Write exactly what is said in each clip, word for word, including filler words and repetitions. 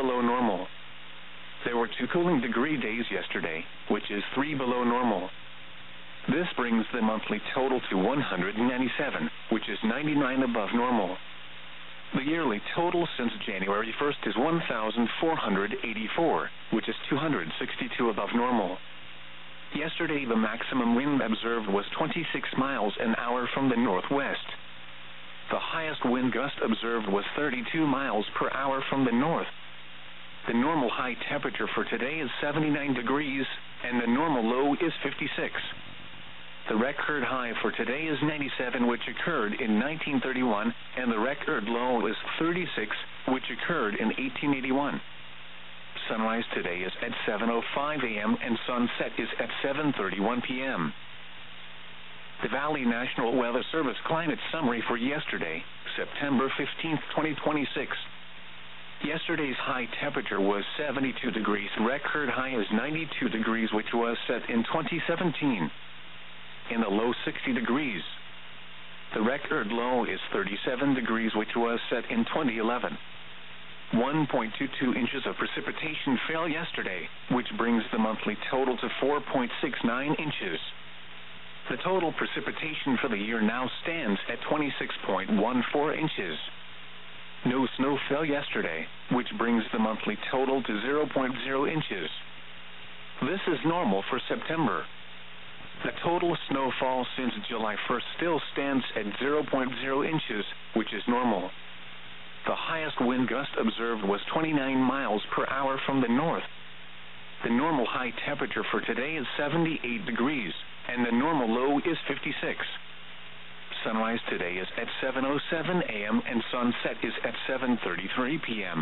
below normal. There were two cooling degree days yesterday, which is three below normal. This brings the monthly total to one hundred ninety-seven, which is ninety-nine above normal. The yearly total since January first is one thousand four hundred eighty-four, which is two hundred sixty-two above normal. Yesterday the maximum wind observed was twenty-six miles an hour from the northwest. The highest wind gust observed was thirty-two miles per hour from the north. The normal high temperature for today is seventy-nine degrees, and the normal low is fifty-six. The record high for today is ninety-seven, which occurred in nineteen thirty-one, and the record low is thirty-six, which occurred in eighteen eighty-one. Sunrise today is at seven oh five a m and sunset is at seven thirty-one p m The Valley National Weather Service climate summary for yesterday, September fifteenth, twenty twenty-six. Yesterday's high temperature was seventy-two degrees. Record high is ninety-two degrees, which was set in twenty seventeen. In the low sixty degrees. The record low is thirty-seven degrees, which was set in twenty eleven. one point two two inches of precipitation fell yesterday, which brings the monthly total to four point six nine inches. The total precipitation for the year now stands at twenty-six point one four inches. No snow fell yesterday, which brings the monthly total to zero point zero inches. This is normal for September. The total snowfall since July first still stands at zero point zero inches, which is normal. The highest wind gust observed was twenty-nine miles per hour from the north. The normal high temperature for today is seventy-eight degrees, and the normal low is fifty-six. Sunrise today is at seven oh seven a m and sunset is at seven thirty-three p m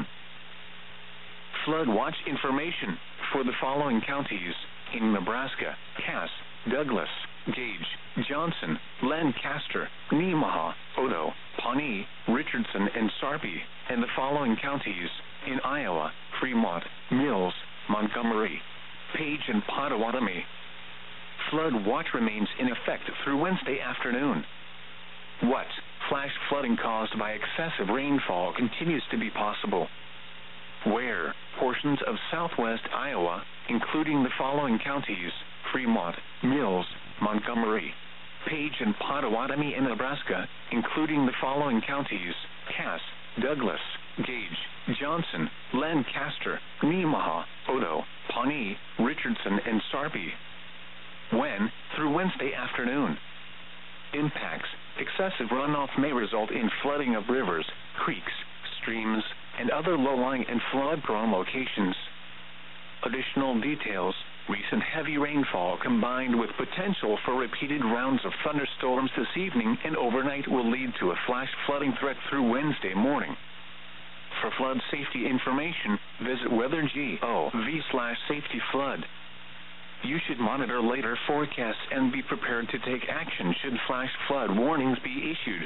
Flood watch information for the following counties in Nebraska: Cass, Douglas, Gage, Johnson, Lancaster, Nemaha, Odo, Pawnee, Richardson, and Sarpy, and the following counties in Iowa: Fremont, Mills, Montgomery, Page, and Pottawatomie. Flood watch remains in effect through Wednesday afternoon. What? Flash flooding caused by excessive rainfall continues to be possible. Where? Portions of southwest Iowa, including the following counties: Fremont, Mills, Montgomery, Page, and Pottawatomie, in Nebraska, including the following counties: Cass, Douglas, Gage, Johnson, Lancaster, Nemaha, Odo, Pawnee, Richardson, and Sarpy. When? Through Wednesday afternoon. Impacts: excessive runoff may result in flooding of rivers, creeks, streams, and other low-lying and flood-prone locations. Additional details: recent heavy rainfall combined with potential for repeated rounds of thunderstorms this evening and overnight will lead to a flash flooding threat through Wednesday morning. For flood safety information, visit weather.gov slash safety flood. You should monitor later forecasts and be prepared to take action should flash flood warnings be issued.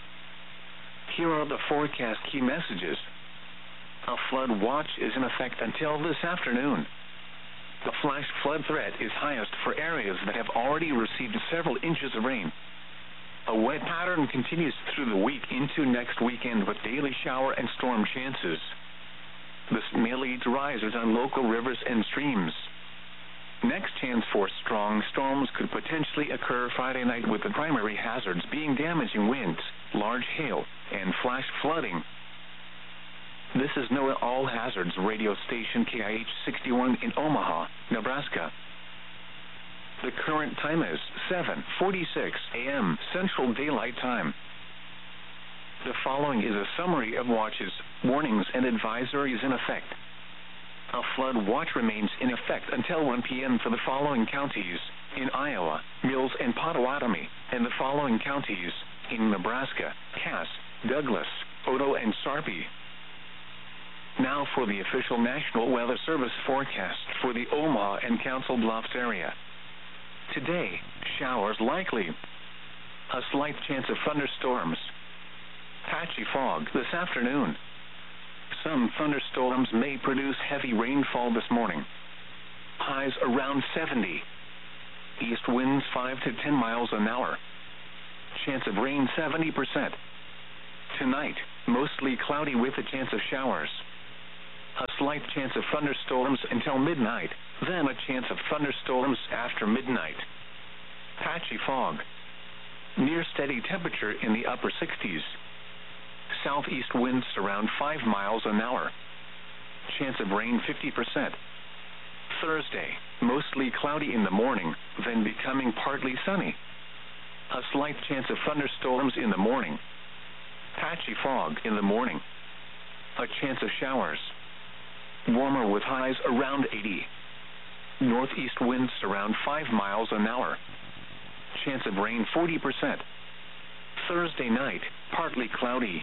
Here are the forecast key messages. A flood watch is in effect until this afternoon. The flash flood threat is highest for areas that have already received several inches of rain. A wet pattern continues through the week into next weekend with daily shower and storm chances. This may lead to rises on local rivers and streams. Next chance for strong storms could potentially occur Friday night, with the primary hazards being damaging winds, large hail, and flash flooding. This is NOAA All Hazards radio station K I H sixty-one in Omaha, Nebraska. The current time is seven forty-six a m Central Daylight Time. The following is a summary of watches, warnings, and advisories in effect. A flood watch remains in effect until one p m for the following counties in Iowa: Mills and Pottawatomie, and the following counties in Nebraska: Cass, Douglas, Odo, and Sarpy. Now for the official National Weather Service forecast for the Omaha and Council Bluffs area. Today, showers likely. A slight chance of thunderstorms. Patchy fog this afternoon. Some thunderstorms may produce heavy rainfall this morning. Highs around seventy. East winds five to ten miles an hour. Chance of rain seventy percent. Tonight, mostly cloudy with a chance of showers. A slight chance of thunderstorms until midnight, then a chance of thunderstorms after midnight. Patchy fog. Near steady temperature in the upper sixties. Southeast winds around five miles an hour. Chance of rain fifty percent. Thursday, mostly cloudy in the morning, then becoming partly sunny. A slight chance of thunderstorms in the morning. Patchy fog in the morning. A chance of showers. Warmer with highs around eighty. Northeast winds around five miles an hour. Chance of rain forty percent. Thursday night, partly cloudy.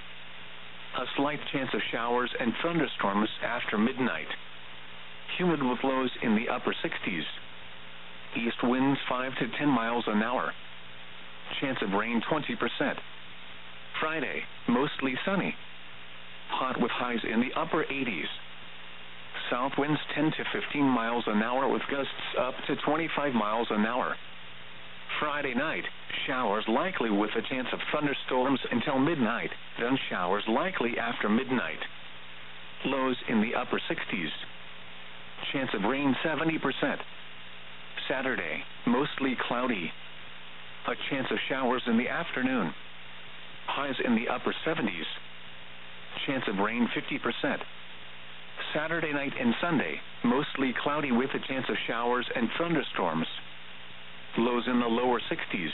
A slight chance of showers and thunderstorms after midnight. Humid with lows in the upper sixties. East winds five to ten miles an hour. Chance of rain twenty percent. Friday, mostly sunny. Hot with highs in the upper eighties. South winds ten to fifteen miles an hour with gusts up to twenty-five miles an hour. Friday night, showers likely with a chance of thunderstorms until midnight, then showers likely after midnight. Lows in the upper sixties. Chance of rain seventy percent. Saturday, mostly cloudy. A chance of showers in the afternoon. Highs in the upper seventies. Chance of rain fifty percent. Saturday night and Sunday, mostly cloudy with a chance of showers and thunderstorms. Lows in the lower sixties.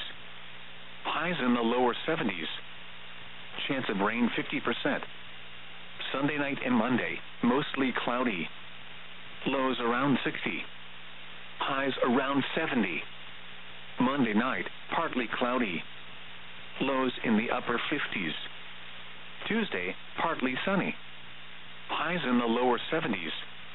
Highs in the lower seventies. Chance of rain fifty percent. Sunday night and Monday, mostly cloudy. Lows around sixty. Highs around seventy. Monday night, partly cloudy. Lows in the upper fifties. Tuesday, partly sunny. Highs in the lower seventies.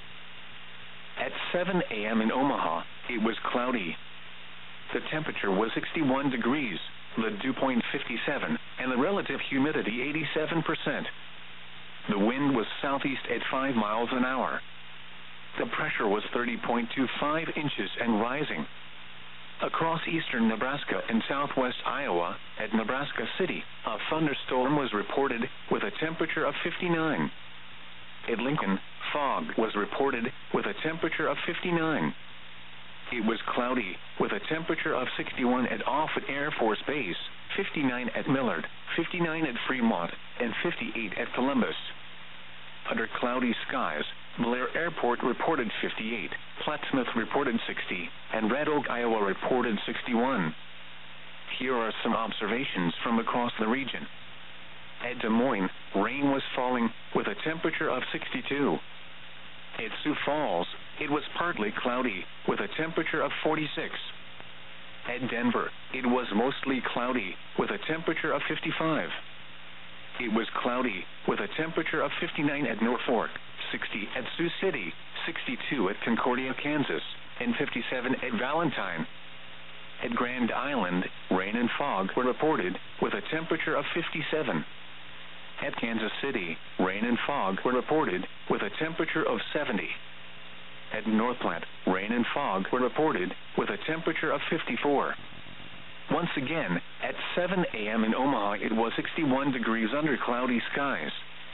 At seven a.m. in Omaha, it was cloudy. The temperature was sixty-one degrees, the dew point fifty-seven, and the relative humidity eighty-seven percent. The wind was southeast at five miles an hour. The pressure was thirty point two five inches and rising. Across eastern Nebraska and southwest Iowa, at Nebraska City, a thunderstorm was reported with a temperature of fifty-nine. At Lincoln, fog was reported with a temperature of fifty-nine. It was cloudy, with a temperature of sixty-one at Offutt Air Force Base, fifty-nine at Millard, fifty-nine at Fremont, and fifty-eight at Columbus. Under cloudy skies, Blair Airport reported fifty-eight, Plattsmouth reported sixty, and Red Oak, Iowa reported sixty-one. Here are some observations from across the region. At Des Moines, rain was falling, with a temperature of sixty-two. At Sioux Falls, it was partly cloudy, with a temperature of forty-six. At Denver, it was mostly cloudy, with a temperature of fifty-five. It was cloudy, with a temperature of fifty-nine at Norfolk, sixty at Sioux City, sixty-two at Concordia, Kansas, and fifty-seven at Valentine. At Grand Island, rain and fog were reported, with a temperature of fifty-seven. At Kansas City, rain and fog were reported, with a temperature of seventy. At North Platte, rain and fog were reported, with a temperature of fifty-four. Once again, at seven a.m. in Omaha, it was sixty-one degrees under cloudy skies.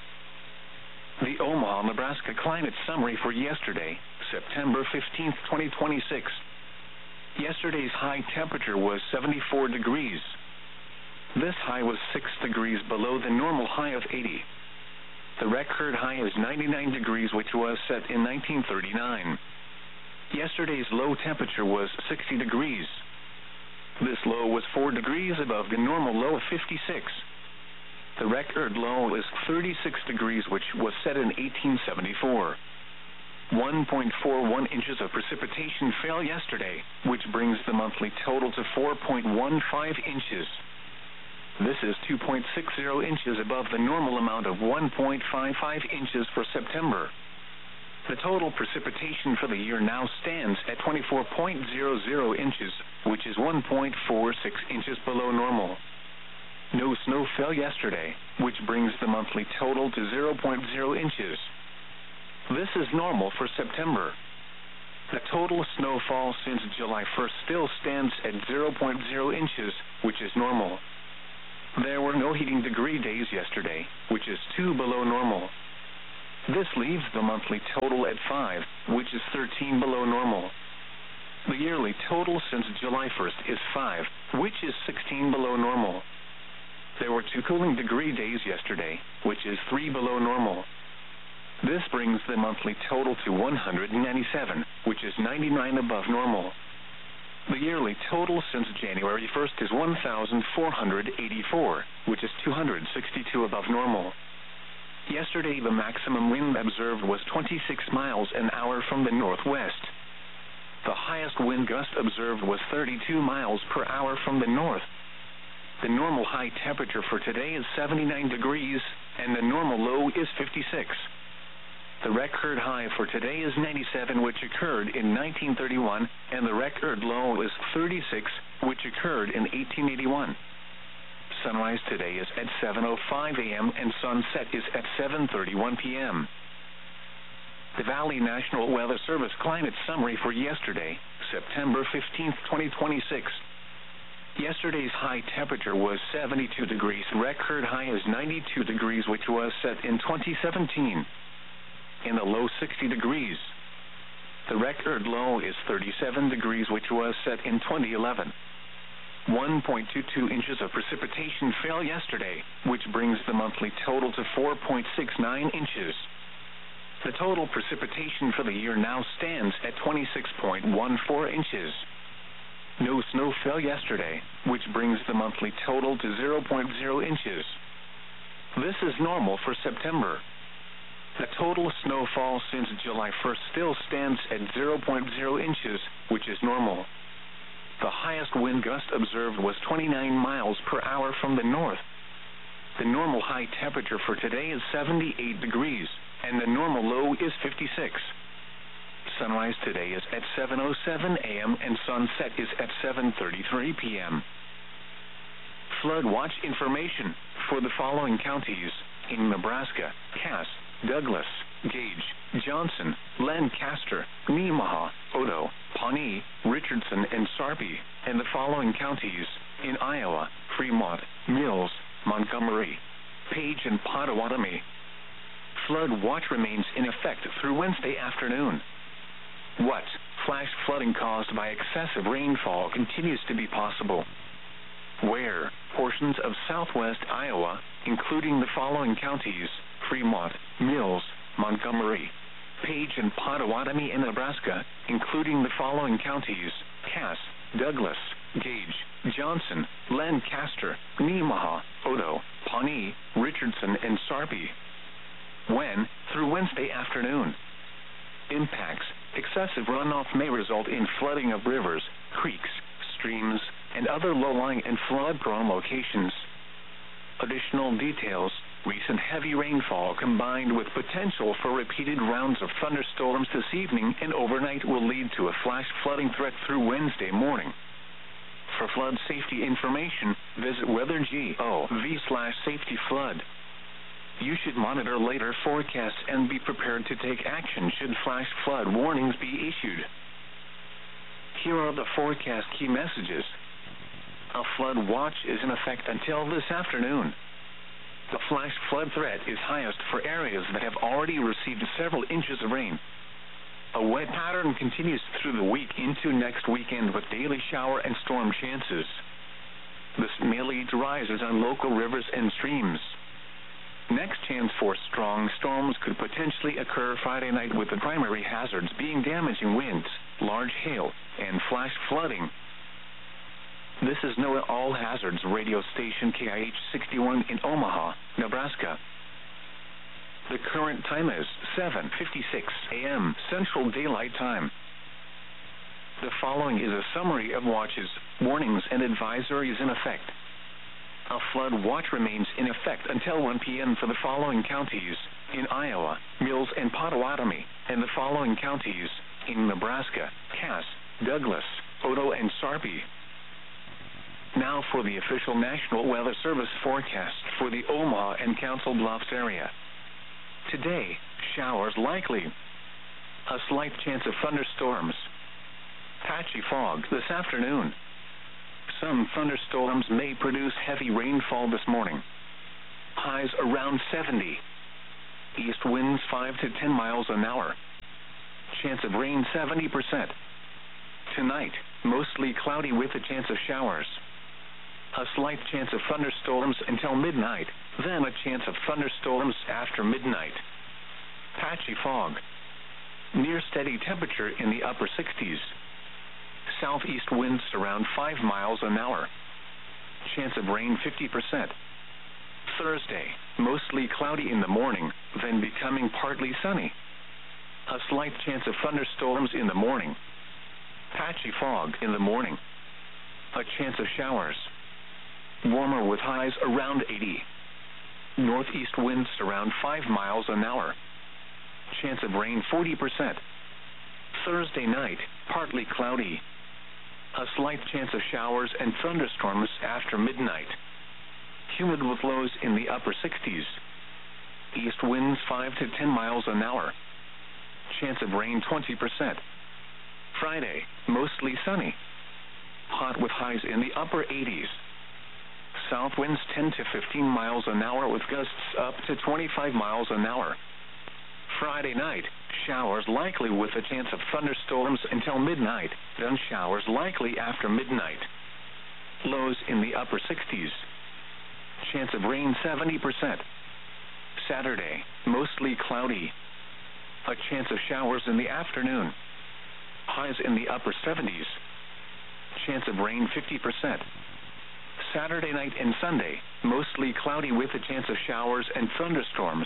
The Omaha, Nebraska climate summary for yesterday, September fifteenth, twenty twenty-six. Yesterday's high temperature was seventy-four degrees. This high was six degrees below the normal high of eighty. The record high is ninety-nine degrees, which was set in nineteen thirty-nine. Yesterday's low temperature was sixty degrees. This low was four degrees above the normal low of fifty-six. The record low is thirty-six degrees, which was set in eighteen seventy-four. one point four one inches of precipitation fell yesterday, which brings the monthly total to four point one five inches. This is two point six zero inches above the normal amount of one point five five inches for September. The total precipitation for the year now stands at twenty-four point zero zero inches, which is one point four six inches below normal. No snow fell yesterday, which brings the monthly total to zero point zero inches. This is normal for September. The total snowfall since July first still stands at zero point zero inches, which is normal. There were no heating degree days yesterday, which is two below normal. This leaves the monthly total at five, which is thirteen below normal. The yearly total since July first is five, which is sixteen below normal. There were two cooling degree days yesterday, which is three below normal. This brings the monthly total to one hundred ninety-seven, which is ninety-nine above normal. The yearly total since January first is one thousand four hundred eighty-four, which is two hundred sixty-two above normal. Yesterday the maximum wind observed was twenty-six miles an hour from the northwest. The highest wind gust observed was thirty-two miles per hour from the north. The normal high temperature for today is seventy-nine degrees, and the normal low is fifty-six. The record high for today is ninety-seven, which occurred in nineteen thirty-one, and the record low is thirty-six, which occurred in eighteen eighty-one. Sunrise today is at seven oh five a m and sunset is at seven thirty-one p m The Valley National Weather Service climate summary for yesterday, September fifteenth, twenty twenty-six. Yesterday's high temperature was seventy-two degrees. Record high is ninety-two degrees, which was set in twenty seventeen. In the low sixty degrees. The record low is thirty-seven degrees, which was set in twenty eleven. one point two two inches of precipitation fell yesterday, which brings the monthly total to four point six nine inches. The total precipitation for the year now stands at twenty-six point one four inches. No snow fell yesterday, which brings the monthly total to zero point zero inches. This is normal for September. The total snowfall since July first still stands at zero point zero inches, which is normal. The highest wind gust observed was twenty-nine miles per hour from the north. The normal high temperature for today is seventy-eight degrees, and the normal low is fifty-six. Sunrise today is at seven oh seven a m and sunset is at seven thirty-three p m Flood watch information for the following counties in Nebraska: Cass, Douglas, Gage, Johnson, Lancaster, Nemaha, Odo, Pawnee, Richardson, and Sarpy, and the following counties in Iowa: Fremont, Mills, Montgomery, Page, and Pottawatomie. Flood watch remains in effect through Wednesday afternoon. What? Flash flooding caused by excessive rainfall continues to be possible. Where? Portions of southwest Iowa, including the following counties: Fremont, Mills, Montgomery, Page, and Pottawatomie in Nebraska, including the following counties: Cass, Douglas, Gage, Johnson, Lancaster, Nemaha, Odo, Pawnee, Richardson, and Sarpy. When? Through Wednesday afternoon. Impacts: excessive runoff may result in flooding of rivers, creeks, streams, and other low-lying and flood-prone locations. Additional details: recent heavy rainfall combined with potential for repeated rounds of thunderstorms this evening and overnight will lead to a flash flooding threat through Wednesday morning. For flood safety information, visit weather.gov slash safety flood. You should monitor later forecasts and be prepared to take action should flash flood warnings be issued. Here are the forecast key messages. A flood watch is in effect until this afternoon. The flash flood threat is highest for areas that have already received several inches of rain. A wet pattern continues through the week into next weekend with daily shower and storm chances. This may lead to rises on local rivers and streams. Next chance for strong storms could potentially occur Friday night, with the primary hazards being damaging winds, large hail, and flash flooding. This is NOAA All Hazards radio station K I H sixty-one in Omaha, Nebraska. The current time is seven fifty-six a m Central Daylight Time. The following is a summary of watches, warnings, and advisories in effect. A flood watch remains in effect until one p m for the following counties in Iowa: Mills and Pottawatomie, and the following counties in Nebraska: Cass, Douglas, Odo, and Sarpy. Now for the official National Weather Service forecast for the Omaha and Council Bluffs area. Today, showers likely. A slight chance of thunderstorms. Patchy fog this afternoon. Some thunderstorms may produce heavy rainfall this morning. Highs around seventy. East winds five to ten miles an hour. Chance of rain seventy percent. Tonight, mostly cloudy with a chance of showers. A slight chance of thunderstorms until midnight, then a chance of thunderstorms after midnight. Patchy fog. Near steady temperature in the upper sixties. Southeast winds around five miles an hour. Chance of rain fifty percent. Thursday, mostly cloudy in the morning, then becoming partly sunny. A slight chance of thunderstorms in the morning. Patchy fog in the morning. A chance of showers. Warmer with highs around eighty. Northeast winds around five miles an hour. Chance of rain forty percent. Thursday night, partly cloudy. A slight chance of showers and thunderstorms after midnight. Humid with lows in the upper sixties. East winds five to ten miles an hour. Chance of rain twenty percent. Friday, mostly sunny. Hot with highs in the upper eighties. South winds ten to fifteen miles an hour with gusts up to twenty-five miles an hour. Friday night, showers likely with a chance of thunderstorms until midnight, then showers likely after midnight. Lows in the upper sixties. Chance of rain seventy percent. Saturday, mostly cloudy. A chance of showers in the afternoon. Highs in the upper seventies. Chance of rain fifty percent. Saturday night and Sunday, mostly cloudy with a chance of showers and thunderstorms.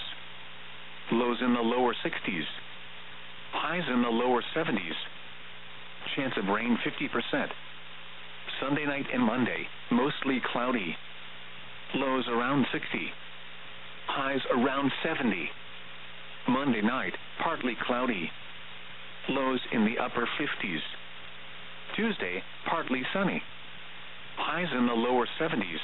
Lows in the lower sixties. Highs in the lower seventies. Chance of rain fifty percent. Sunday night and Monday, mostly cloudy. Lows around sixty. Highs around seventy. Monday night, partly cloudy. Lows in the upper fifties. Tuesday, partly sunny. Highs in the lower seventies.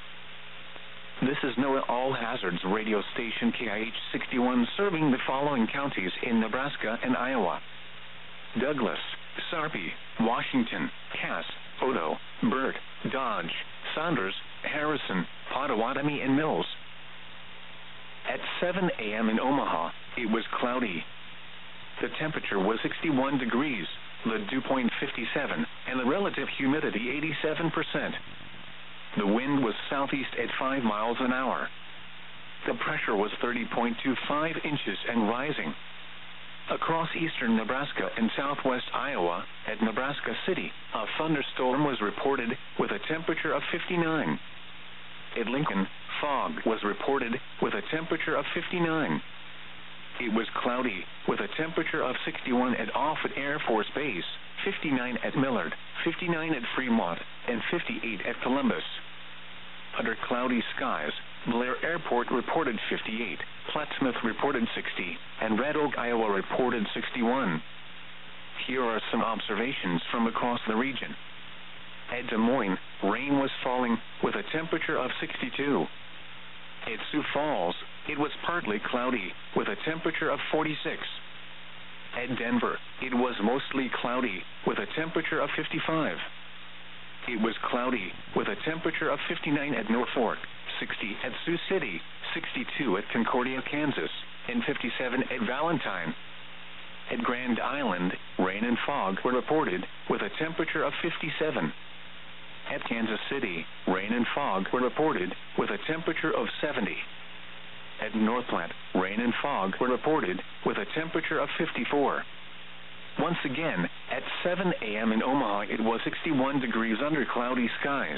This is NOAA All Hazards radio station K I H sixty-one serving the following counties in Nebraska and Iowa: Douglas, Sarpy, Washington, Cass, Odo, Burt, Dodge, Saunders, Harrison, Pottawatomie, and Mills. At seven a m in Omaha, it was cloudy. The temperature was sixty-one degrees, the dew point fifty-seven, and the relative humidity eighty-seven percent. The wind was southeast at five miles an hour. The pressure was thirty point two five inches and rising. Across eastern Nebraska and southwest Iowa, at Nebraska City, a thunderstorm was reported with a temperature of fifty-nine. At Lincoln, fog was reported with a temperature of fifty-nine. It was cloudy, with a temperature of sixty-one at Offutt Air Force Base, fifty-nine at Millard, fifty-nine at Fremont, and fifty-eight at Columbus. Under cloudy skies, Blair Airport reported fifty-eight, Plattsmouth reported sixty, and Red Oak, Iowa reported sixty-one. Here are some observations from across the region. At Des Moines, rain was falling, with a temperature of sixty-two. At Sioux Falls, it was partly cloudy, with a temperature of forty-six. At Denver, it was mostly cloudy, with a temperature of fifty-five. It was cloudy, with a temperature of fifty-nine at Norfolk, sixty at Sioux City, sixty-two at Concordia, Kansas, and fifty-seven at Valentine. At Grand Island, rain and fog were reported, with a temperature of fifty-seven. At Kansas City, rain and fog were reported, with a temperature of seventy. At North Platte, rain and fog were reported, with a temperature of fifty-four. Once again, at seven a m in Omaha, it was sixty-one degrees under cloudy skies.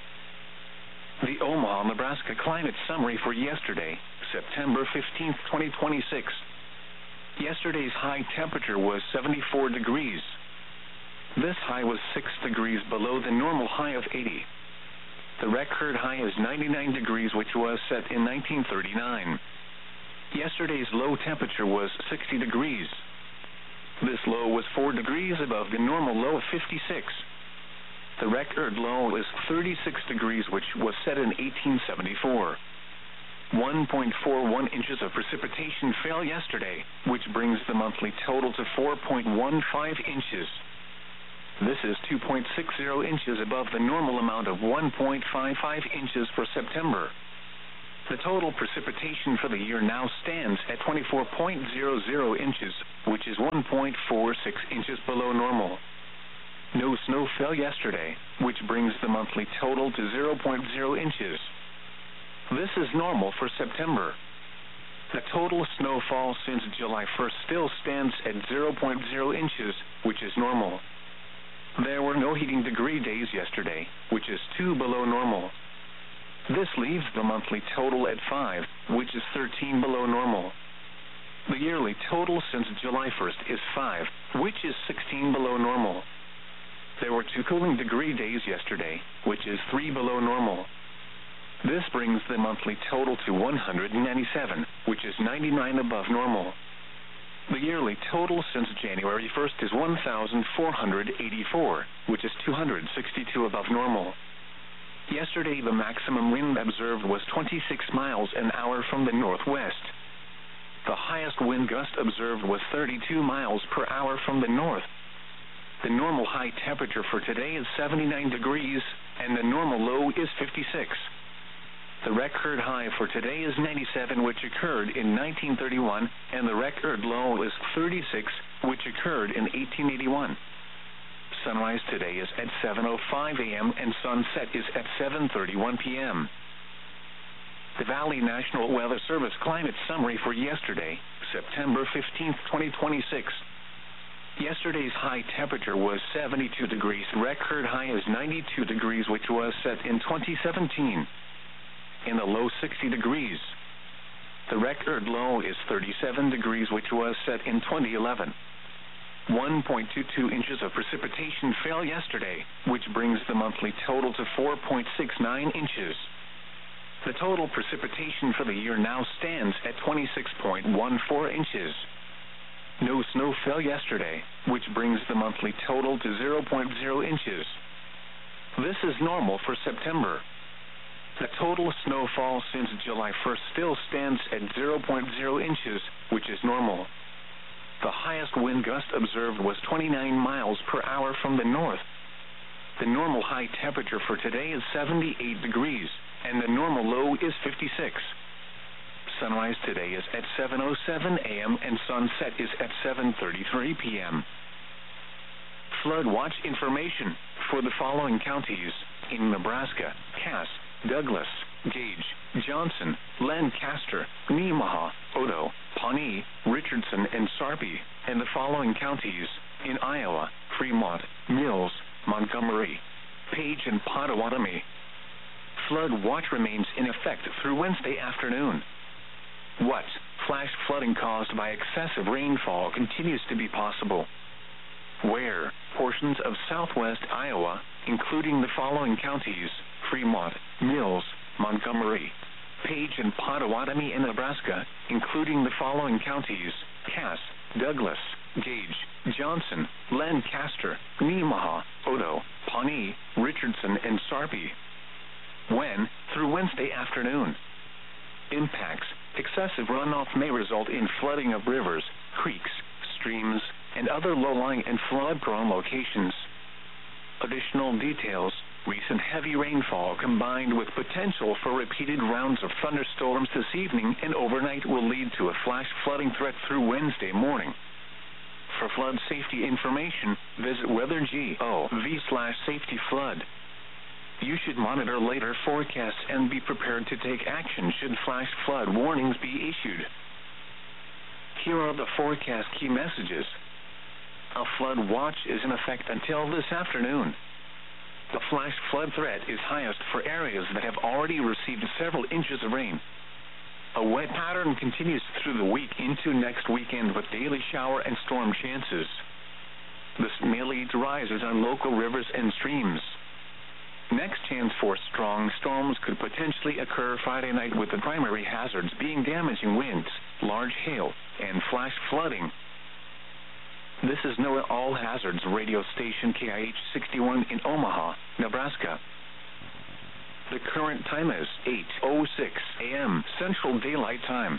The Omaha, Nebraska climate summary for yesterday, September fifteenth, twenty twenty-six. Yesterday's high temperature was seventy-four degrees. This high was six degrees below the normal high of eighty. The record high is ninety-nine degrees, which was set in nineteen thirty-nine. Yesterday's low temperature was sixty degrees. This low was four degrees above the normal low of fifty-six. The record low is thirty-six degrees, which was set in eighteen seventy-four. one point four one inches of precipitation fell yesterday, which brings the monthly total to four point one five inches. This is two point six zero inches above the normal amount of one point five five inches for September. The total precipitation for the year now stands at twenty-four point zero zero inches, which is one point four six inches below normal. No snow fell yesterday, which brings the monthly total to zero point zero inches. This is normal for September. The total snowfall since July first still stands at zero point zero inches, which is normal. There were no heating degree days yesterday, which is two below normal. This leaves the monthly total at five, which is thirteen below normal. The yearly total since July first is five, which is sixteen below normal. There were two cooling degree days yesterday, which is three below normal. This brings the monthly total to one hundred ninety-seven, which is ninety-nine above normal. The yearly total since January first is one thousand four hundred eighty-four, which is two hundred sixty-two above normal. Yesterday, the maximum wind observed was twenty-six miles an hour from the northwest. The highest wind gust observed was thirty-two miles per hour from the north. The normal high temperature for today is seventy-nine degrees, and the normal low is fifty-six. The record high for today is ninety-seven, which occurred in nineteen thirty-one, and the record low is thirty-six, which occurred in eighteen eighty-one. Sunrise today is at seven oh five a m and sunset is at seven thirty-one p m The Valley National Weather Service climate summary for yesterday, September fifteenth, twenty twenty-six. Yesterday's high temperature was seventy-two degrees. Record high is ninety-two degrees, which was set in twenty seventeen. In the low sixty degrees. The record low is thirty-seven degrees, which was set in twenty eleven. one point two two inches of precipitation fell yesterday, which brings the monthly total to four point six nine inches. The total precipitation for the year now stands at twenty-six point one four inches. No snow fell yesterday, which brings the monthly total to zero point zero inches. This is normal for September. The total snowfall since July first still stands at zero point zero inches, which is normal. The highest wind gust observed was twenty-nine miles per hour from the north. The normal high temperature for today is seventy-eight degrees, and the normal low is fifty-six. Sunrise today is at seven oh seven a m and sunset is at seven thirty-three p m Flood watch information for the following counties in Nebraska: Cass, Douglas, Gage, Johnson, Lancaster, Nemaha, Odo, Pawnee, Richardson, and Sarpy, and the following counties in Iowa: Fremont, Mills, Montgomery, Page, and Pottawatomie. Flood watch remains in effect through Wednesday afternoon. What? Flash flooding caused by excessive rainfall continues to be possible. Where? Portions of southwest Iowa, including the following counties: Fremont, Mills, Montgomery, Page, and Pottawatomie in Nebraska, including the following counties: Cass, Douglas, Gage, Johnson, Lancaster, Nemaha, Odo, Pawnee, Richardson, and Sarpy. When? Through Wednesday afternoon. Impacts: excessive runoff may result in flooding of rivers, creeks, streams, and other low-lying and flood-prone locations. Additional details: recent heavy rainfall combined with potential for repeated rounds of thunderstorms this evening and overnight will lead to a flash flooding threat through Wednesday morning. For flood safety information, visit weather dot gov slash safety flood. You should monitor later forecasts and be prepared to take action should flash flood warnings be issued. Here are the forecast key messages. A flood watch is in effect until this afternoon. The flash flood threat is highest for areas that have already received several inches of rain. A wet pattern continues through the week into next weekend with daily shower and storm chances. This may lead to rises on local rivers and streams. Next chance for strong storms could potentially occur Friday night, with the primary hazards being damaging winds, large hail, and flash flooding. This is NOAA All Hazards radio station K I H sixty-one in Omaha, Nebraska. The current time is eight oh six a m Central Daylight Time.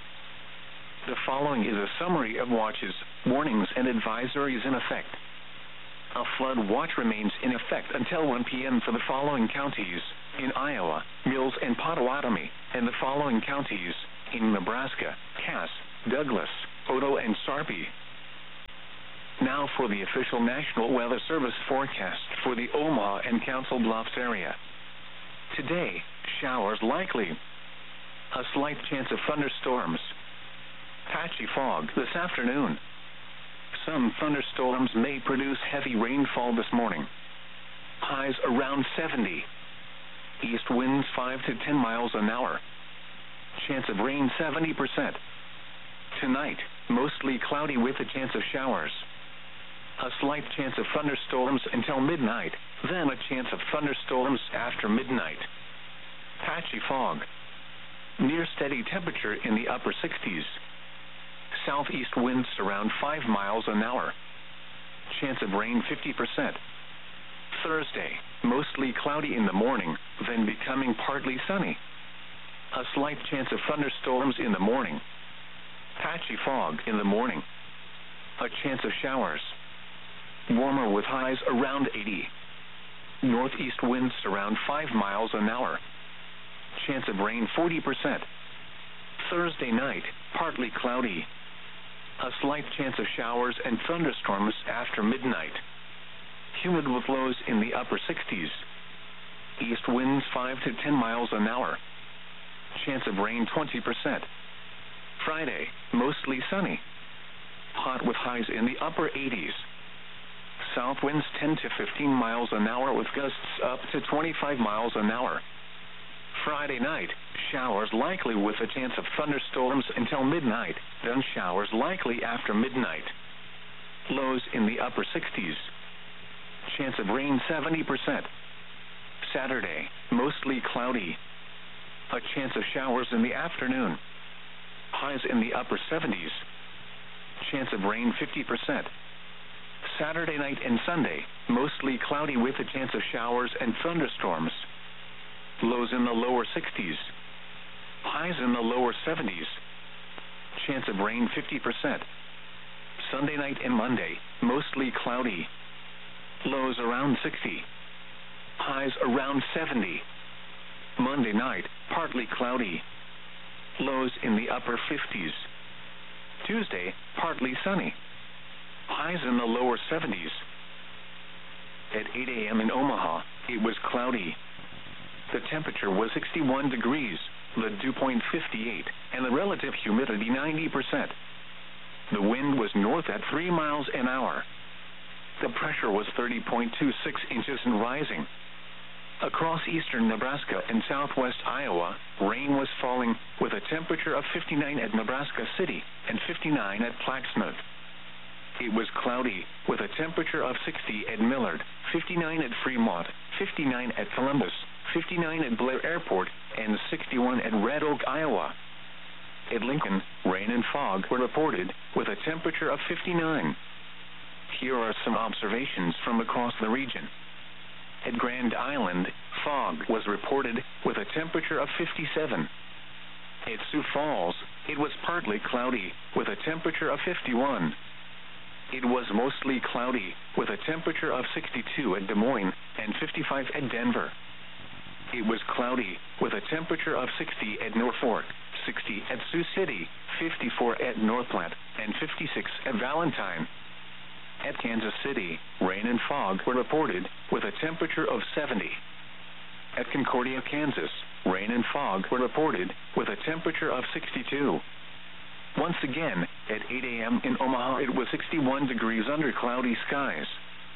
The following is a summary of watches, warnings, and advisories in effect. A flood watch remains in effect until one p m for the following counties: in Iowa, Mills and Potawatomi, and the following counties in Nebraska: Cass, Douglas, Otoe, and Sarpy. Now for the official National Weather Service forecast for the Omaha and Council Bluffs area. Today, showers likely. A slight chance of thunderstorms. Patchy fog this afternoon. Some thunderstorms may produce heavy rainfall this morning. Highs around seventy. East winds five to ten miles an hour. Chance of rain seventy percent. Tonight, mostly cloudy with a chance of showers. A slight chance of thunderstorms until midnight, then a chance of thunderstorms after midnight. Patchy fog. Near steady temperature in the upper sixties. Southeast winds around five miles an hour. Chance of rain fifty percent. Thursday, mostly cloudy in the morning, then becoming partly sunny. A slight chance of thunderstorms in the morning. Patchy fog in the morning. A chance of showers. Warmer with highs around eighty. Northeast winds around five miles an hour. Chance of rain forty percent. Thursday night, partly cloudy. A slight chance of showers and thunderstorms after midnight. Humid with lows in the upper sixties. East winds five to ten miles an hour. Chance of rain twenty percent. Friday, mostly sunny. Hot with highs in the upper eighties. South winds ten to fifteen miles an hour with gusts up to twenty-five miles an hour. Friday night, showers likely with a chance of thunderstorms until midnight, then showers likely after midnight. Lows in the upper sixties. Chance of rain seventy percent. Saturday, mostly cloudy. A chance of showers in the afternoon. Highs in the upper seventies. Chance of rain fifty percent. Saturday night and Sunday, mostly cloudy with a chance of showers and thunderstorms. Lows in the lower sixties. Highs in the lower seventies. Chance of rain fifty percent. Sunday night and Monday, mostly cloudy. Lows around sixty. Highs around seventy. Monday night, partly cloudy. Lows in the upper fifties. Tuesday, partly sunny. Highs in the lower seventies. At eight a.m. in Omaha, it was cloudy. The temperature was sixty-one degrees, the dew point fifty-eight, and the relative humidity ninety percent. The wind was north at three miles an hour. The pressure was thirty point two six inches and rising. Across eastern Nebraska and southwest Iowa, rain was falling with a temperature of fifty-nine at Nebraska City and fifty-nine at Plaxmouth. It was cloudy with a temperature of sixty at Millard, fifty-nine at Fremont, fifty-nine at Columbus, fifty-nine at Blair Airport, and sixty-one at Red Oak, Iowa. At Lincoln, rain and fog were reported with a temperature of fifty-nine. Here are some observations from across the region. At Grand Island, fog was reported with a temperature of fifty-seven. At Sioux Falls, it was partly cloudy with a temperature of fifty-one. It was mostly cloudy with a temperature of sixty-two at Des Moines and fifty-five at Denver. It was cloudy with a temperature of sixty at Norfolk, sixty at Sioux City, fifty-four at Northland, and fifty-six at Valentine. At Kansas City, rain and fog were reported with a temperature of seventy. At Concordia, Kansas, rain and fog were reported with a temperature of sixty-two. Once again, at eight a.m. in Omaha, it was sixty-one degrees under cloudy skies.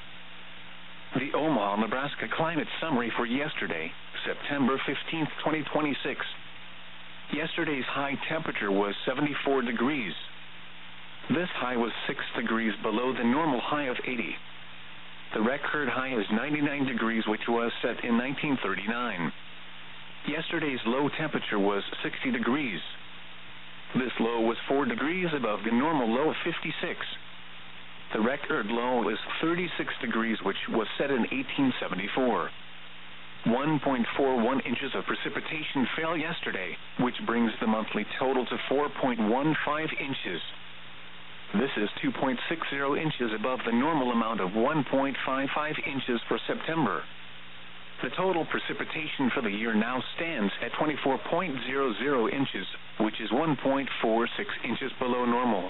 The Omaha, Nebraska climate summary for yesterday, September fifteenth, twenty twenty-six. Yesterday's high temperature was seventy-four degrees. This high was six degrees below the normal high of eighty. The record high is ninety-nine degrees, which was set in nineteen thirty-nine. Yesterday's low temperature was sixty degrees. This low was four degrees above the normal low of fifty-six. The record low is thirty-six degrees, which was set in eighteen seventy-four. one point four one inches of precipitation fell yesterday, which brings the monthly total to four point one five inches. This is two point six zero inches above the normal amount of one point five five inches for September. The total precipitation for the year now stands at twenty-four point zero zero inches, which is one point four six inches below normal.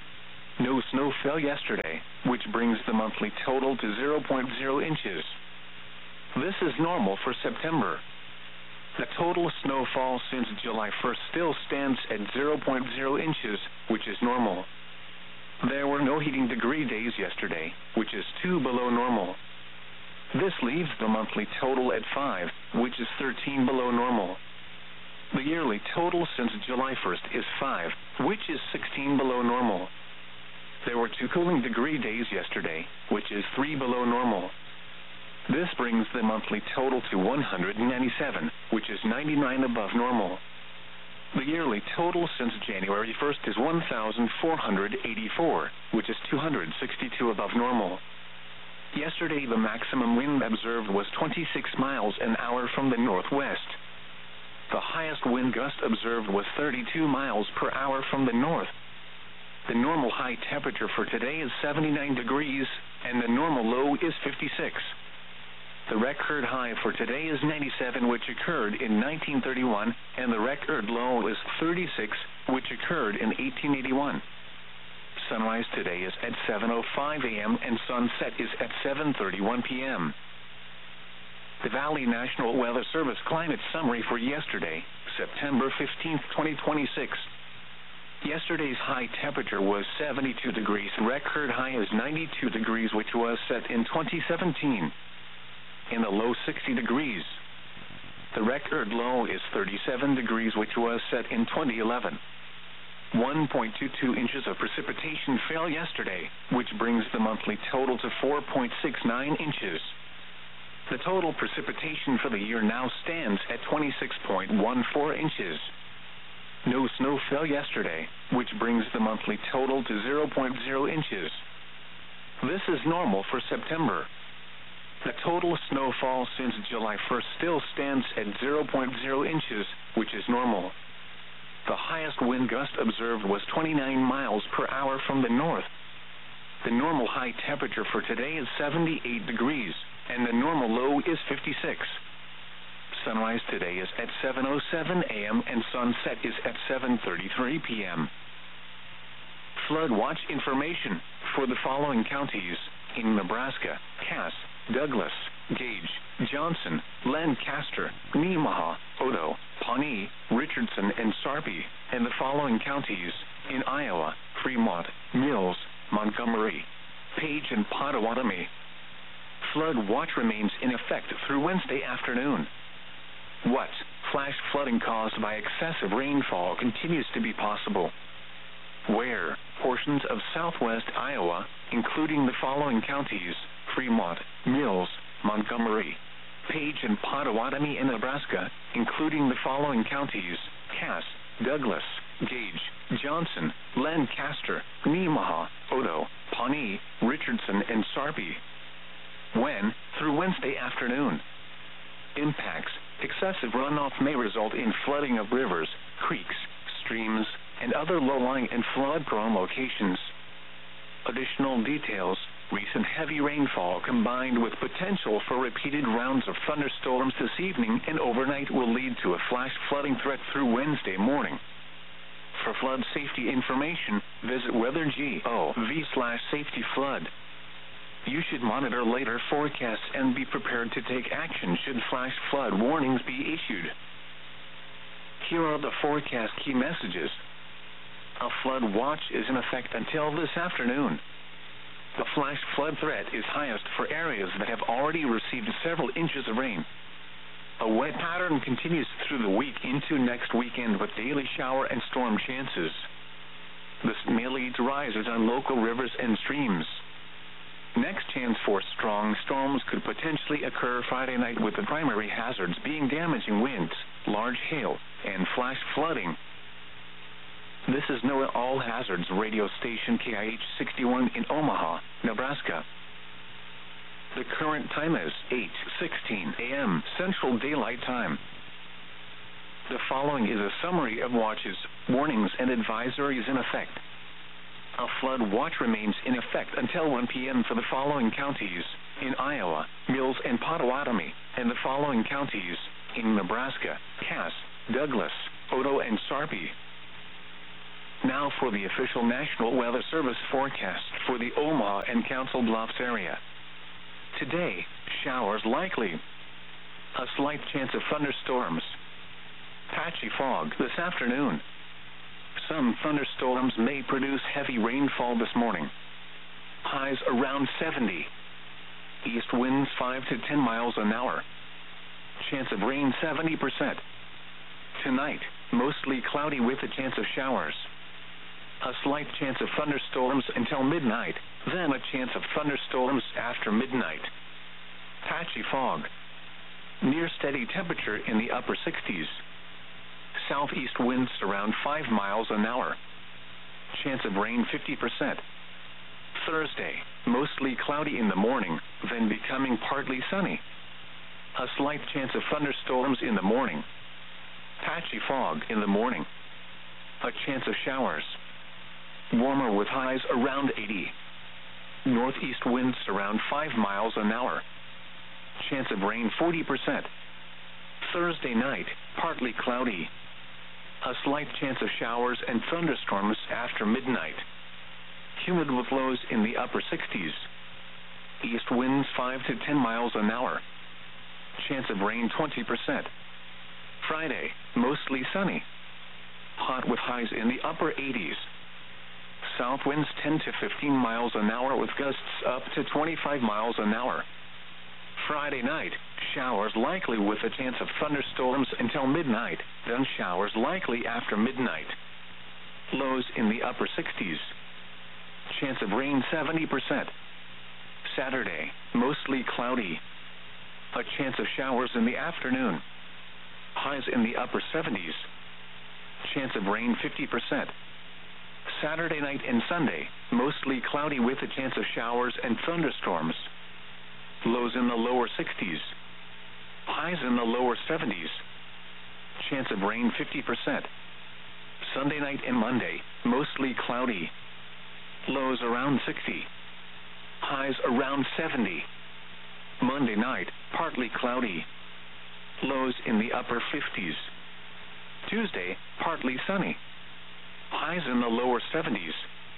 No snow fell yesterday, which brings the monthly total to zero point zero inches. This is normal for September. The total snowfall since July first still stands at zero point zero inches, which is normal. There were no heating degree days yesterday, which is two below normal. This leaves the monthly total at five, which is thirteen below normal. The yearly total since July first is five, which is sixteen below normal. There were two cooling degree days yesterday, which is three below normal. This brings the monthly total to one hundred ninety-seven, which is ninety-nine above normal. The yearly total since January first is one thousand four hundred eighty-four, which is two hundred sixty-two above normal. Yesterday the maximum wind observed was twenty-six miles an hour from the northwest. The highest wind gust observed was thirty-two miles per hour from the north. The normal high temperature for today is seventy-nine degrees, and the normal low is fifty-six. The record high for today is ninety-seven, which occurred in nineteen thirty-one, and the record low is thirty-six, which occurred in eighteen eighty-one. Sunrise today is at seven oh five a m and sunset is at seven thirty-one p m The Valley National Weather Service climate summary for yesterday, September fifteenth, twenty twenty-six. Yesterday's high temperature was seventy-two degrees. Record high is ninety-two degrees, which was set in twenty seventeen. In the low sixty degrees. The record low is thirty-seven degrees, which was set in twenty eleven. one point two two inches of precipitation fell yesterday, which brings the monthly total to four point six nine inches. The total precipitation for the year now stands at twenty-six point one four inches. No snow fell yesterday, which brings the monthly total to zero point zero inches. This is normal for September. The total snowfall since July first still stands at zero point zero inches, which is normal. The highest wind gust observed was twenty-nine miles per hour from the north. The normal high temperature for today is seventy-eight degrees, and the normal low is fifty-six. Sunrise today is at seven oh seven a m and sunset is at seven thirty-three p m Flood watch information for the following counties in Nebraska: Cass, Douglas, Gage, Johnson, Lancaster, Nemaha, Odo, Pawnee, Richardson, and Sarpy, and the following counties in Iowa: Fremont, Mills, Montgomery, Page, and Pottawatomie. Flood watch remains in effect through Wednesday afternoon. What? Flash flooding caused by excessive rainfall continues to be possible. Where? Portions of southwest Iowa, including the following counties: Fremont, Mills, Montgomery, Page, and Pottawatomie, in Nebraska, including the following counties: Cass, Douglas, Gage, Johnson, Lancaster, Nemaha, Odo, Pawnee, Richardson, and Sarpy. When? Through Wednesday afternoon. Impacts: excessive runoff may result in flooding of rivers, creeks, streams, and other low-lying and flood-prone locations. Additional details: recent heavy rainfall combined with potential for repeated rounds of thunderstorms this evening and overnight will lead to a flash flooding threat through Wednesday morning. For flood safety information, visit weather dot gov slash safety flood. You should monitor later forecasts and be prepared to take action should flash flood warnings be issued. Here are the forecast key messages. A flood watch is in effect until this afternoon. The flash flood threat is highest for areas that have already received several inches of rain. A wet pattern continues through the week into next weekend with daily shower and storm chances. This may lead to rises on local rivers and streams. Next chance for strong storms could potentially occur Friday night, with the primary hazards being damaging winds, large hail, and flash flooding. This is NOAA All Hazards radio station K I H sixty-one in Omaha, Nebraska. The current time is eight sixteen a m Central Daylight Time. The following is a summary of watches, warnings, and advisories in effect. A flood watch remains in effect until one p.m. for the following counties: in Iowa, Mills and Pottawatomie, and the following counties: in Nebraska, Cass, Douglas, Otoe, and Sarpy. Now for the official National Weather Service forecast for the Omaha and Council Bluffs area. Today, showers likely. A slight chance of thunderstorms. Patchy fog this afternoon. Some thunderstorms may produce heavy rainfall this morning. Highs around seventy. East winds five to ten miles an hour. Chance of rain seventy percent. Tonight, mostly cloudy with a chance of showers. A slight chance of thunderstorms until midnight, then a chance of thunderstorms after midnight. Patchy fog. Near steady temperature in the upper sixties. Southeast winds around five miles an hour. Chance of rain fifty percent. Thursday, mostly cloudy in the morning, then becoming partly sunny. A slight chance of thunderstorms in the morning. Patchy fog in the morning. A chance of showers. Warmer with highs around eighty. Northeast winds around five miles an hour. Chance of rain forty percent. Thursday night, partly cloudy. A slight chance of showers and thunderstorms after midnight. Humid with lows in the upper sixties. East winds five to ten miles an hour. Chance of rain twenty percent. Friday, mostly sunny. Hot with highs in the upper eighties. South winds ten to fifteen miles an hour with gusts up to twenty-five miles an hour. Friday night, showers likely with a chance of thunderstorms until midnight, then showers likely after midnight. Lows in the upper sixties. Chance of rain seventy percent. Saturday, mostly cloudy. A chance of showers in the afternoon. Highs in the upper seventies. Chance of rain fifty percent. Saturday night and Sunday, mostly cloudy with a chance of showers and thunderstorms. Lows in the lower sixties. Highs in the lower seventies. Chance of rain fifty percent. Sunday night and Monday, mostly cloudy. Lows around sixty. Highs around seventy. Monday night, partly cloudy. Lows in the upper fifties. Tuesday, partly sunny. Highs in the lower seventies.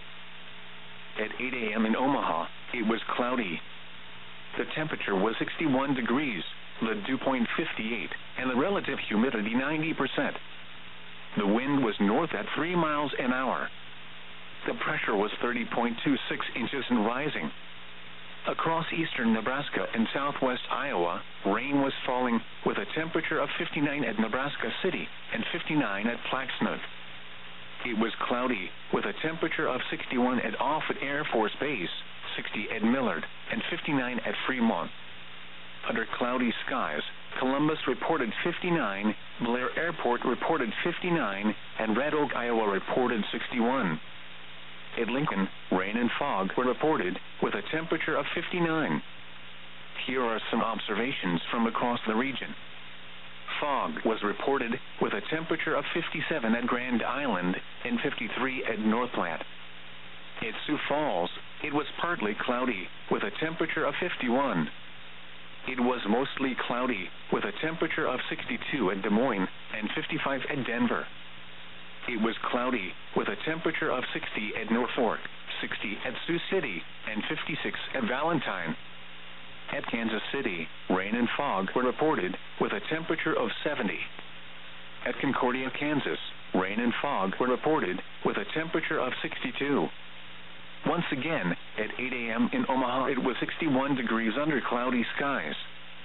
At eight a.m. in Omaha, it was cloudy. The temperature was sixty-one degrees, the dew point fifty-eight, and the relative humidity ninety percent. The wind was north at three miles an hour. The pressure was thirty point two six inches and rising. Across eastern Nebraska and southwest Iowa, rain was falling with a temperature of fifty-nine at Nebraska City and fifty-nine at Plaxmouth. It was cloudy with a temperature of sixty-one at Offutt Air Force Base, sixty at Millard, and fifty-nine at Fremont. Under cloudy skies, Columbus reported fifty-nine, Blair Airport reported fifty-nine, and Red Oak, Iowa reported sixty-one. At Lincoln, rain and fog were reported with a temperature of fifty-nine. Here are some observations from across the region. Fog was reported with a temperature of fifty-seven at Grand Island and fifty-three at North Platte. At Sioux Falls, it was partly cloudy with a temperature of fifty-one. It was mostly cloudy with a temperature of sixty-two at Des Moines and fifty-five at Denver. It was cloudy with a temperature of sixty at Norfolk, sixty at Sioux City, and fifty-six at Valentine. At Kansas City, rain and fog were reported with a temperature of seventy. At Concordia, Kansas, rain and fog were reported with a temperature of sixty-two. Once again, at eight a.m. in Omaha, it was sixty-one degrees under cloudy skies.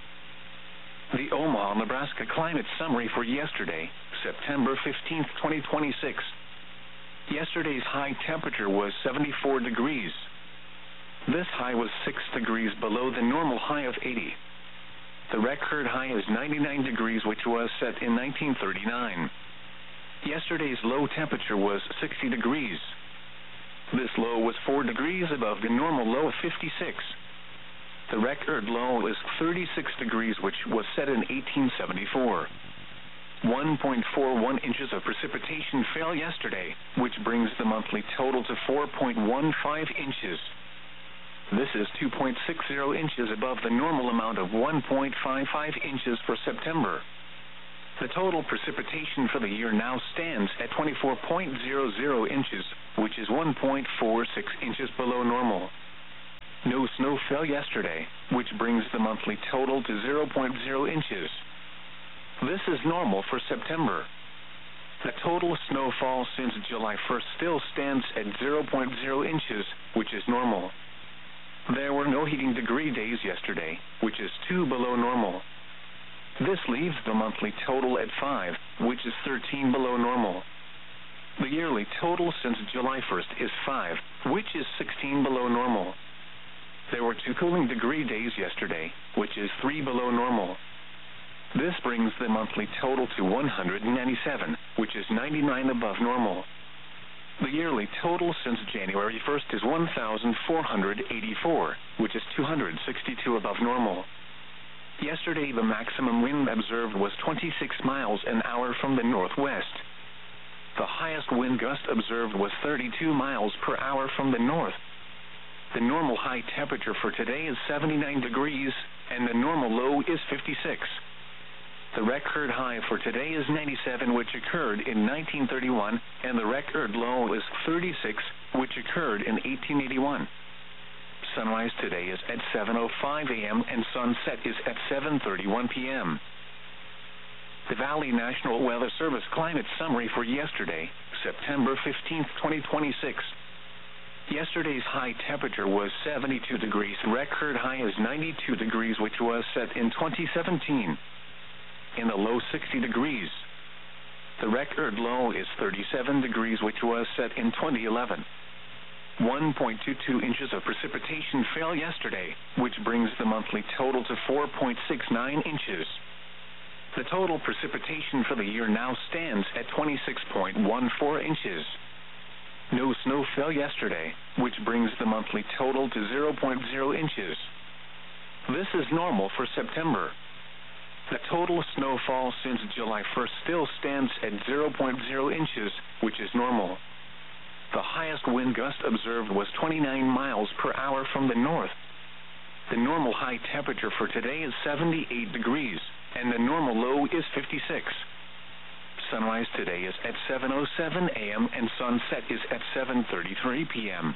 The Omaha, Nebraska climate summary for yesterday, September fifteenth, twenty twenty-six. Yesterday's high temperature was seventy-four degrees. This high was six degrees below the normal high of eighty. The record high is ninety-nine degrees, which was set in nineteen thirty-nine. Yesterday's low temperature was sixty degrees. This low was four degrees above the normal low of fifty-six. The record low is thirty-six degrees, which was set in eighteen seventy-four. one point four one inches of precipitation fell yesterday, which brings the monthly total to four point one five inches. This is two point six zero inches above the normal amount of one point five five inches for September. The total precipitation for the year now stands at twenty-four point zero zero inches, which is one point four six inches below normal. No snow fell yesterday, which brings the monthly total to zero point zero inches. This is normal for September. The total snowfall since July first still stands at zero point zero inches, which is normal. There were no heating degree days yesterday, which is two below normal. This leaves the monthly total at five, which is thirteen below normal. The yearly total since July first is five, which is sixteen below normal. There were two cooling degree days yesterday, which is three below normal. This brings the monthly total to one hundred ninety-seven, which is ninety-nine above normal. The yearly total since January first is one thousand four hundred eighty-four, which is two hundred sixty-two above normal. Yesterday the maximum wind observed was twenty-six miles an hour from the northwest. The highest wind gust observed was thirty-two miles per hour from the north. The normal high temperature for today is seventy-nine degrees, and the normal low is fifty-six. The record high for today is ninety-seven, which occurred in nineteen thirty-one, and the record low is thirty-six, which occurred in eighteen eighty-one. Sunrise today is at seven oh five a m and sunset is at seven thirty-one p m The Valley National Weather Service climate summary for yesterday, September fifteenth, twenty twenty-six. Yesterday's high temperature was seventy-two degrees. Record high is ninety-two degrees, which was set in twenty seventeen. In the low sixty degrees. The record low is thirty-seven degrees, which was set in twenty eleven. one point two two inches of precipitation fell yesterday, which brings the monthly total to four point six nine inches. The total precipitation for the year now stands at twenty-six point one four inches. No snow fell yesterday, which brings the monthly total to zero point zero inches. This is normal for September. The total snowfall since July first still stands at zero point zero inches, which is normal. The highest wind gust observed was twenty-nine miles per hour from the north. The normal high temperature for today is seventy-eight degrees, and the normal low is fifty-six. Sunrise today is at seven oh seven a m and sunset is at seven thirty-three p m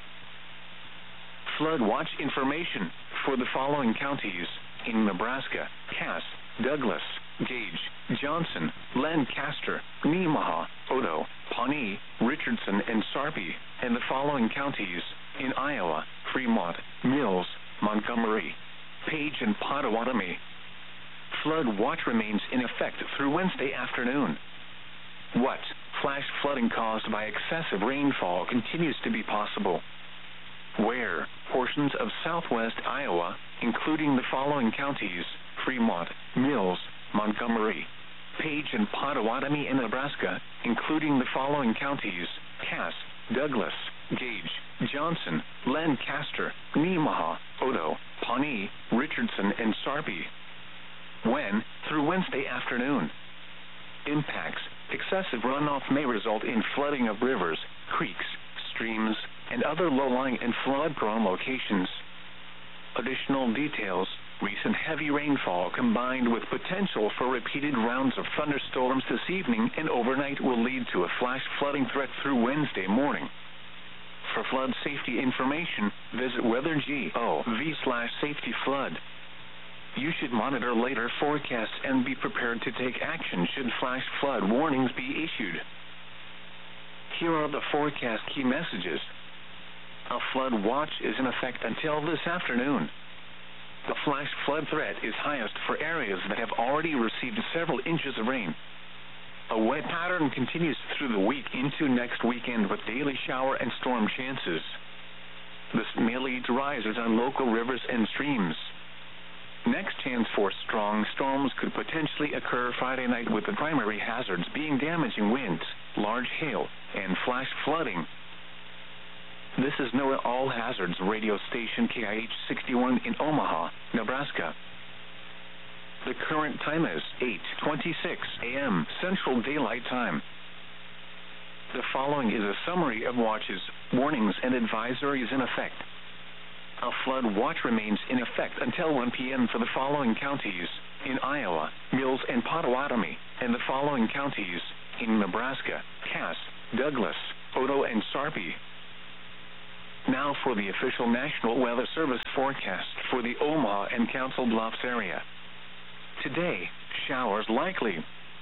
Flood watch information for the following counties in Nebraska: Cass, Douglas, Gage, Johnson, Lancaster, Nemaha, Odo, Pawnee, Richardson, and Sarpy, and the following counties in Iowa: Fremont, Mills, Montgomery, Page, and Pottawatomie. Flood watch remains in effect through Wednesday afternoon. What? Flash flooding caused by excessive rainfall continues to be possible. Where? Portions of southwest Iowa, including the following counties: Fremont, Mills, Montgomery, Page, and Pottawatomie, in Nebraska, including the following counties: Cass, Douglas, Gage, Johnson, Lancaster, Nemaha, Odo, Pawnee, Richardson, and Sarpy. When? Through Wednesday afternoon. Impacts: excessive runoff may result in flooding of rivers, creeks, streams, and other low-lying and flood-prone locations. Additional details: recent heavy rainfall combined with potential for repeated rounds of thunderstorms this evening and overnight will lead to a flash flooding threat through Wednesday morning. For flood safety information, visit weather dot gov slash safety flood. You should monitor later forecasts and be prepared to take action should flash flood warnings be issued. Here are the forecast key messages. A flood watch is in effect until this afternoon. The flash flood threat is highest for areas that have already received several inches of rain. A wet pattern continues through the week into next weekend with daily shower and storm chances. This may lead to rises on local rivers and streams. Next chance for strong storms could potentially occur Friday night, with the primary hazards being damaging winds, large hail, and flash flooding. This is NOAA All Hazards radio station K I H sixty-one in Omaha, Nebraska. The current time is eight twenty-six a m Central Daylight Time. The following is a summary of watches, warnings, and advisories in effect. A flood watch remains in effect until one p m for the following counties: in Iowa, Mills and Pottawatomie, and the following counties: in Nebraska, Cass, Douglas, Otoe, and Sarpy. Now for the official National Weather Service forecast for the Omaha and Council Bluffs area. Today, showers likely.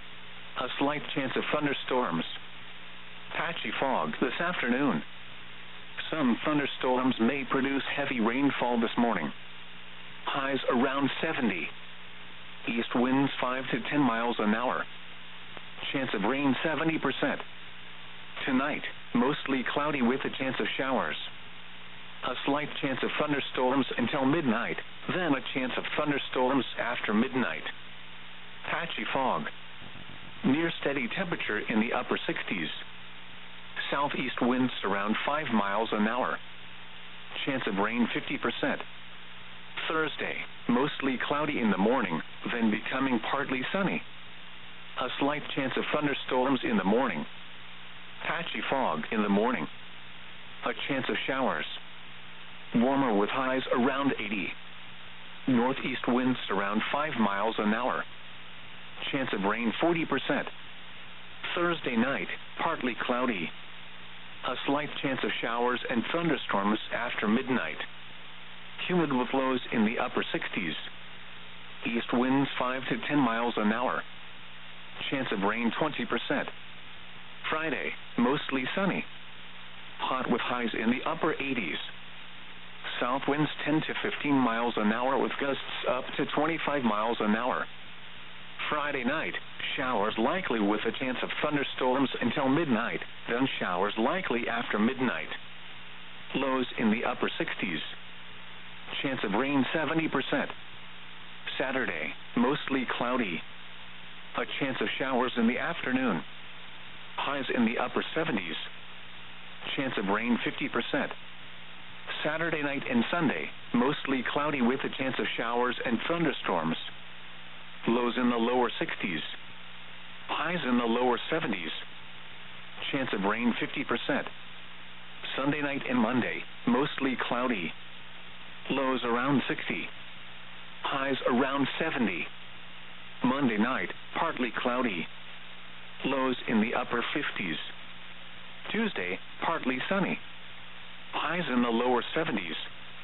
A slight chance of thunderstorms. Patchy fog this afternoon. Some thunderstorms may produce heavy rainfall this morning. Highs around seventy. East winds five to ten miles an hour. Chance of rain seventy percent. Tonight, mostly cloudy with a chance of showers. A slight chance of thunderstorms until midnight, then a chance of thunderstorms after midnight. Patchy fog. Near steady temperature in the upper sixties. Southeast winds around five miles an hour. Chance of rain fifty percent. Thursday, mostly cloudy in the morning, then becoming partly sunny. A slight chance of thunderstorms in the morning. Patchy fog in the morning. A chance of showers. Warmer with highs around eighty. Northeast winds around five miles an hour. Chance of rain forty percent. Thursday night, partly cloudy. A slight chance of showers and thunderstorms after midnight. Humid with lows in the upper sixties. East winds five to ten miles an hour. Chance of rain twenty percent. Friday, mostly sunny. Hot with highs in the upper eighties. South winds ten to fifteen miles an hour with gusts up to twenty-five miles an hour. Friday night, showers likely with a chance of thunderstorms until midnight, then showers likely after midnight. Lows in the upper sixties. Chance of rain seventy percent. Saturday, mostly cloudy. A chance of showers in the afternoon. Highs in the upper seventies. Chance of rain fifty percent. Saturday night and Sunday, mostly cloudy with a chance of showers and thunderstorms. Lows in the lower sixties. Highs in the lower seventies. Chance of rain fifty percent. Sunday night and Monday, mostly cloudy. Lows around sixty. Highs around seventy. Monday night, partly cloudy. Lows in the upper fifties. Tuesday, partly sunny. Highs in the lower seventies.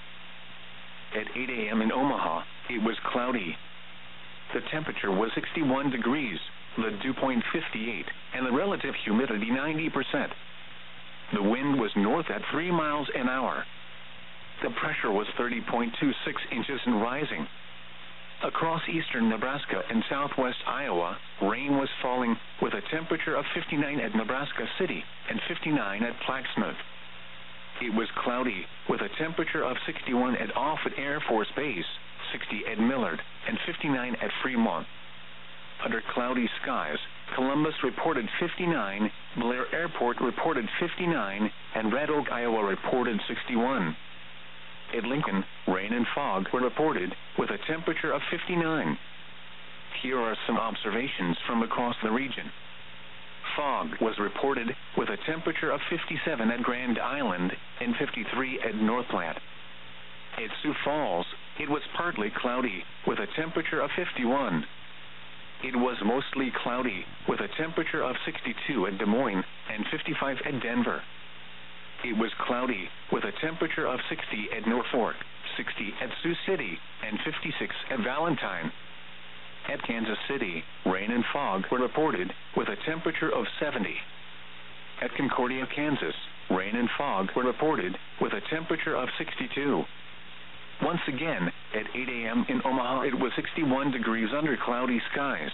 At eight a m in Omaha, it was cloudy. The temperature was sixty-one degrees, the dew point fifty-eight, and the relative humidity ninety percent. The wind was north at three miles an hour. The pressure was thirty point two six inches and rising. Across eastern Nebraska and southwest Iowa, rain was falling with a temperature of fifty-nine at Nebraska City and fifty-nine at Plaxmouth. It was cloudy with a temperature of sixty-one at Offutt Air Force Base, sixty at Millard, and fifty-nine at Fremont. Under cloudy skies, Columbus reported fifty-nine, Blair Airport reported fifty-nine, and Red Oak, Iowa reported sixty-one. At Lincoln, rain and fog were reported with a temperature of fifty-nine. Here are some observations from across the region. Fog was reported with a temperature of fifty-seven at Grand Island and fifty-three at North Platte. At Sioux Falls, it was partly cloudy with a temperature of fifty-one. It was mostly cloudy with a temperature of sixty-two at Des Moines and fifty-five at Denver. It was cloudy with a temperature of sixty at Norfolk, sixty at Sioux City, and fifty-six at Valentine. At Kansas City, rain and fog were reported with a temperature of seventy. At Concordia, Kansas, rain and fog were reported with a temperature of sixty-two. Once again, at eight a m in Omaha, it was sixty-one degrees under cloudy skies.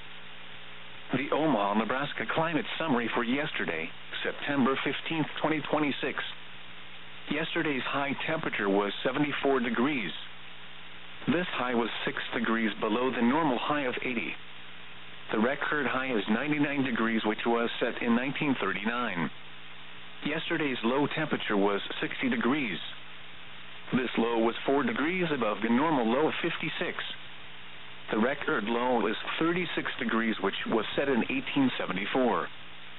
The Omaha, Nebraska climate summary for yesterday, September fifteenth, twenty twenty-six. Yesterday's high temperature was seventy-four degrees. This high was six degrees below the normal high of eighty. The record high is ninety-nine degrees, which was set in nineteen thirty-nine. Yesterday's low temperature was sixty degrees. This low was four degrees above the normal low of fifty-six. The record low is thirty-six degrees, which was set in eighteen seventy-four.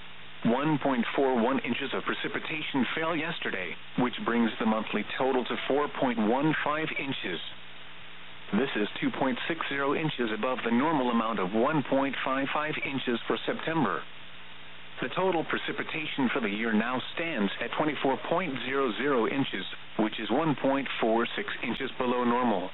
one point four one inches of precipitation fell yesterday, which brings the monthly total to four point one five inches. This is two point six zero inches above the normal amount of one point five five inches for September. The total precipitation for the year now stands at twenty-four point zero zero inches, which is one point four six inches below normal.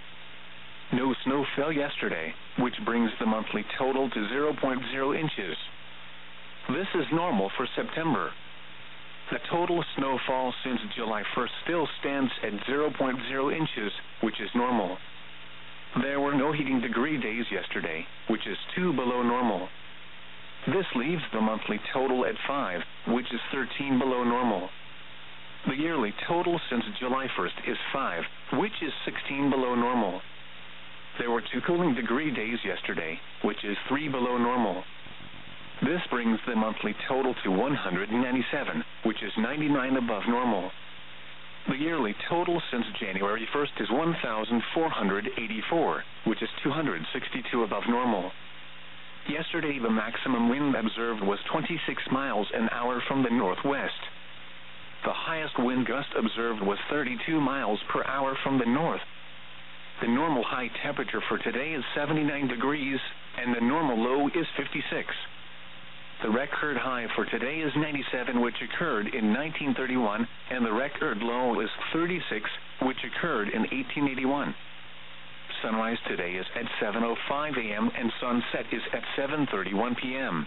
No snow fell yesterday, which brings the monthly total to zero point zero inches. This is normal for September. The total snowfall since July first still stands at zero point zero inches, which is normal. There were no heating degree days yesterday, which is two below normal. This leaves the monthly total at five, which is thirteen below normal. The yearly total since July first is five, which is sixteen below normal. There were two cooling degree days yesterday, which is three below normal. This brings the monthly total to one hundred ninety-seven, which is ninety-nine above normal. The yearly total since January first is one thousand four hundred eighty-four, which is two hundred sixty-two above normal. Yesterday, the maximum wind observed was twenty-six miles an hour from the northwest. The highest wind gust observed was thirty-two miles per hour from the north. The normal high temperature for today is seventy-nine degrees, and the normal low is fifty-six. The record high for today is ninety-seven, which occurred in nineteen thirty-one, and the record low is thirty-six, which occurred in eighteen eighty-one. Sunrise today is at seven oh five a m and sunset is at seven thirty-one p m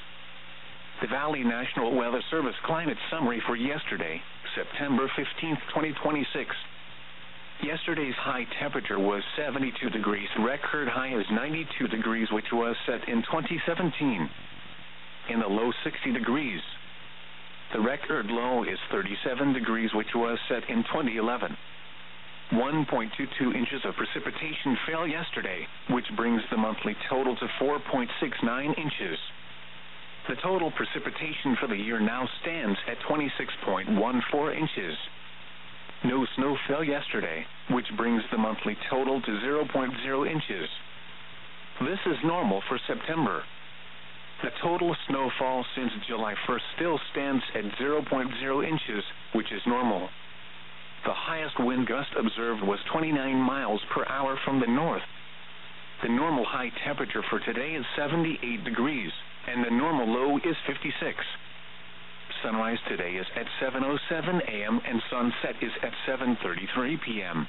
The Valley National Weather Service climate summary for yesterday, September fifteenth, twenty twenty-six. Yesterday's high temperature was seventy-two degrees. Record high is ninety-two degrees, which was set in twenty seventeen. In the low sixty degrees. The record low is thirty-seven degrees, which was set in twenty eleven. one point two two inches of precipitation fell yesterday, which brings the monthly total to four point six nine inches. The total precipitation for the year now stands at twenty-six point one four inches. No snow fell yesterday, which brings the monthly total to zero point zero inches. This is normal for September. The total snowfall since July first still stands at zero point zero inches, which is normal. The highest wind gust observed was twenty-nine miles per hour from the north. The normal high temperature for today is seventy-eight degrees, and the normal low is fifty-six. Sunrise today is at seven oh seven a m and sunset is at seven thirty-three p m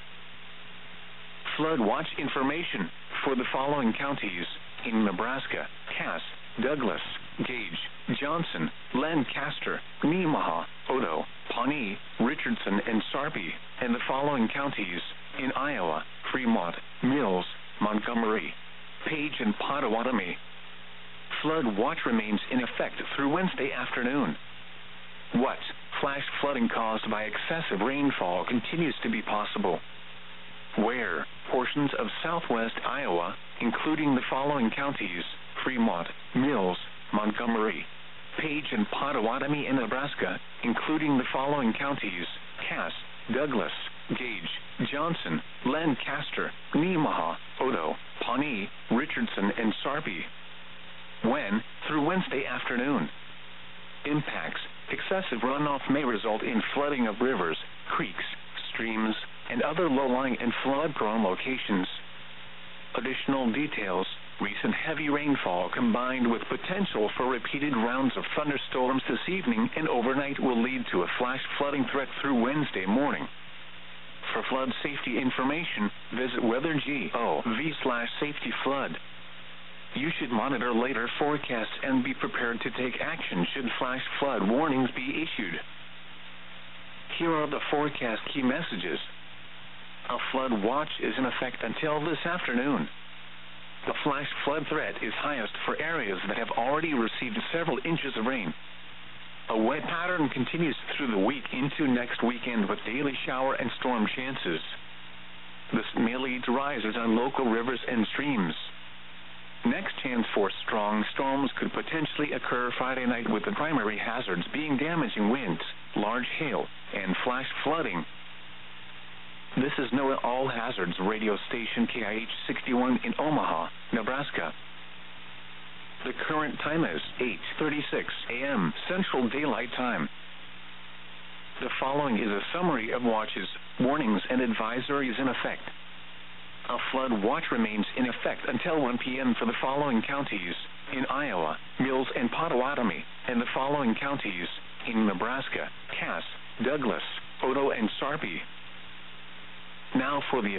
Flood watch information for the following counties in Nebraska: Cass, Douglas, Gage, Johnson, Lancaster, Nemaha, Odo, Pawnee, Richardson, and Sarpy, and the following counties in Iowa: Fremont, Mills, Montgomery, Page, and Pottawatomie. Flood watch remains in effect through Wednesday afternoon. What? Flash flooding caused by excessive rainfall continues to be possible. Where? Portions of southwest Iowa, including the following counties: Fremont, Mills, Montgomery, Page, and Pottawatomie in Nebraska, including the following counties: Cass, Douglas, Gage, Johnson, Lancaster, Nemaha, Odo, Pawnee, Richardson, and Sarpy. When? Through Wednesday afternoon. Impacts: excessive runoff may result in flooding of rivers, creeks, streams, and other low-lying and flood-prone locations. Additional details: recent heavy rainfall combined with potential for repeated rounds of thunderstorms this evening and overnight will lead to a flash flooding threat through Wednesday morning. For flood safety information, visit weather.gov slash safety flood. You should monitor later forecasts and be prepared to take action should flash flood warnings be issued. Here are the forecast key messages. A flood watch is in effect until this afternoon. The flash flood threat is highest for areas that have already received several inches of rain. A wet pattern continues through the week into next weekend with daily shower and storm chances. This may lead to rises on local rivers and streams. Next chance for strong storms could potentially occur Friday night, with the primary hazards being damaging winds, large hail, and flash flooding. This is NOAA All Hazards radio station K I H sixty-one in Omaha, Nebraska. The current time is eight thirty-six a m Central Daylight Time. The following is a summary of watches, warnings, and advisories in effect. A flood watch remains in effect until one p m for the following counties: in Iowa, Mills and Potawatomi, and the following counties: in Nebraska, Cass, Douglas, Otoe, and Sarpy. Now for the